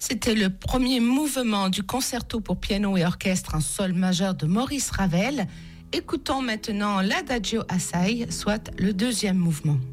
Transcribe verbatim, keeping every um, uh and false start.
C'était le premier mouvement du concerto pour piano et orchestre en sol majeur de Maurice Ravel. Écoutons maintenant l'Adagio Assai, soit le deuxième mouvement.